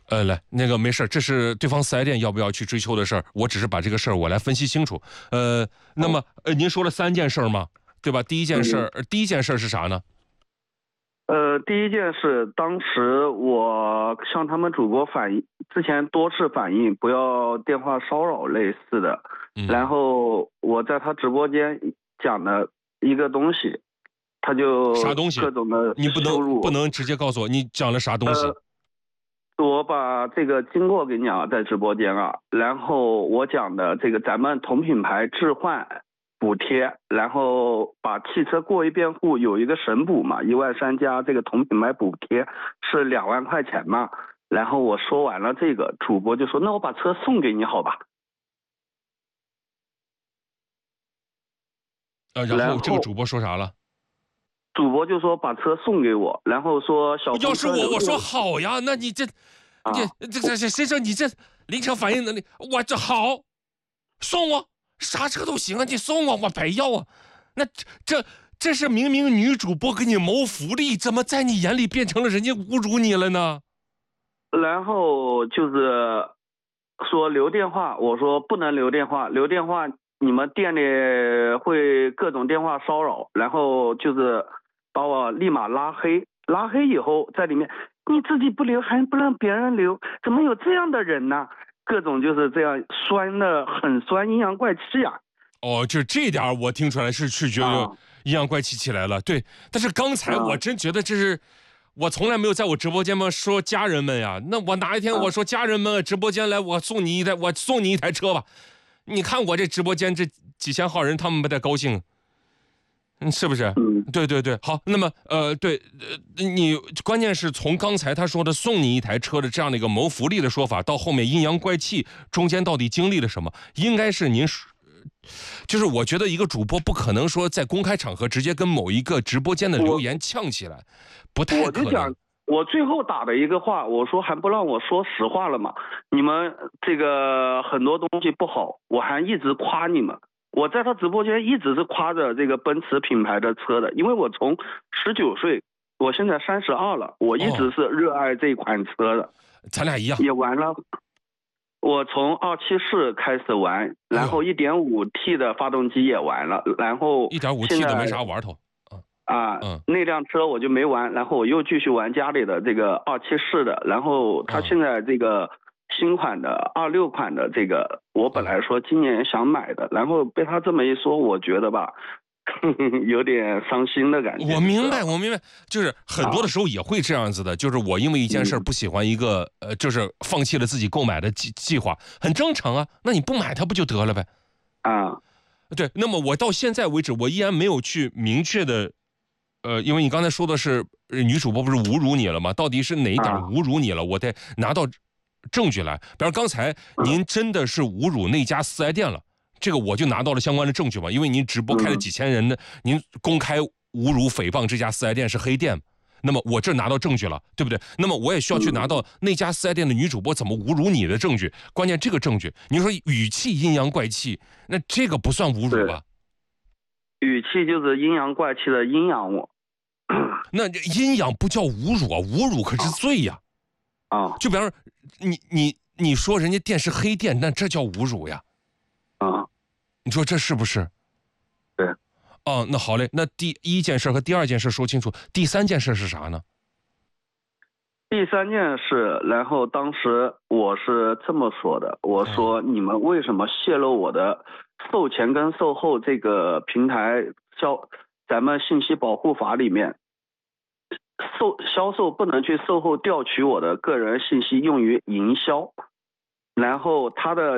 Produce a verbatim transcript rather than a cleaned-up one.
呃，来，那个没事，这是对方四 S 店要不要去追究的事儿，我只是把这个事儿我来分析清楚。呃，那么呃，您说了三件事嘛，对吧？第一件事儿、嗯，第一件事是啥呢？ 呃，第一件事，当时我向他们主播反映，之前多次反映不要电话骚扰类似的，嗯、然后我在他直播间讲的一个东西，他就啥东西？ 各种的你不能不能直接告诉我你讲了啥东西？ 呃我把这个经过给你讲在直播间啊，然后我讲的这个咱们同品牌置换补贴，然后把汽车过一遍户有一个省补嘛，一万三加这个同品牌补贴是两万块钱嘛。然后我说完了这个，主播就说那我把车送给你好吧。 呃，然后这个主播说啥了？ 主播就说把车送给我，然后说小要是我我说好呀，那你这， 啊、 你这这先生你这临场反应能力，我这好，送我啥车都行啊，你送我我白要啊，那这这是明明女主播给你谋福利，怎么在你眼里变成了人家侮辱你了呢？ 然后就是说留电话，我说不能留电话，留电话你们店里会各种电话骚扰，然后就是把我立马拉黑，拉黑以后在里面你自己不留还不让别人留，怎么有这样的人呢？各种就是这样酸的很酸，阴阳怪气啊。 哦，就这点我听出来是是觉得阴阳怪气起来了、啊、对，但是刚才我真觉得这是、啊、我从来没有在我直播间嘛说家人们呀，那我哪一天我说家人们直播间来，我送你一台我送你一台车吧，你看我这直播间这几千号人他们不太高兴，嗯，是不是？ 嗯， 对对对，好，那么呃，对，呃，你关键是从刚才他说的送你一台车的这样的一个谋福利的说法，到后面阴阳怪气，中间到底经历了什么？应该是您，就是我觉得一个主播不可能说在公开场合直接跟某一个直播间的留言呛起来，不太可能。 我就讲，我最后打的一个话，我说还不让我说实话了吗？你们这个很多东西不好，我还一直夸你们。我在他直播间一直是夸着这个奔驰品牌的车的，因为我从十九岁，我现在三十二了，我一直是热爱这款车的。 哦、咱俩一样。 也玩了，我从二七四开始玩，然后 一点五 T 的发动机也玩了，然后一点五 T 的没啥玩头。 啊，嗯，那辆车我就没玩，然后我又继续玩家里的这个二七四的，然后他现在这个新款的二六款的这个，我本来说今年想买的，然后被他这么一说，我觉得吧，呵呵有点伤心的感觉。 我明白，我明白，就是很多的时候也会这样子的，啊、就是我因为一件事不喜欢一个，嗯、呃，就是放弃了自己购买的计计划，很正常啊。那你不买它不就得了呗？ 啊， 对。那么我到现在为止，我依然没有去明确的。呃，因为你刚才说的是女主播不是侮辱你了吗？到底是哪一点侮辱你了？啊、我得拿到证据来。比方刚才您真的是侮辱那家四 S 店了，这个我就拿到了相关的证据嘛。因为您直播开了几千人的，您公开侮辱诽谤这家四 S 店是黑店，那么我这拿到证据了，对不对？那么我也需要去拿到那家四 S 店的女主播怎么侮辱你的证据。关键这个证据，你说语气阴阳怪气，那这个不算侮辱吧？ 语气就是阴阳怪气的阴阳我， 那阴阳不叫侮辱啊，侮辱可是罪呀！ 啊， 就比方说，你你你说人家店是黑店，那这叫侮辱呀！ 啊， 你说这是不是？ 对。 哦，那好嘞，那第一件事和第二件事说清楚，第三件事是啥呢？ 第三件事，然后当时我是这么说的，我说你们为什么泄露我的售前跟售后这个平台销咱们信息保护法里面，售销售不能去售后调取我的个人信息用于营销，然后他的